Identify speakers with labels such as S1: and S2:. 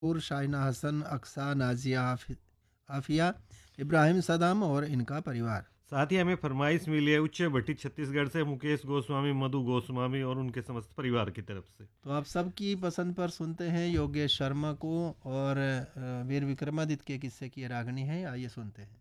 S1: और शाइना हसन, अक्सा, नाजिया आफिया, इब्राहिम सदाम और इनका परिवार।
S2: साथ ही हमें फरमाइश मिली है उच्च भट्टी छत्तीसगढ़ से मुकेश गोस्वामी, मधु गोस्वामी और उनके समस्त परिवार की तरफ से।
S1: तो आप सबकी पसंद पर सुनते हैं योगेश शर्मा को, और वीर विक्रमादित्य के किस्से की ये रागनी है, आइए सुनते हैं।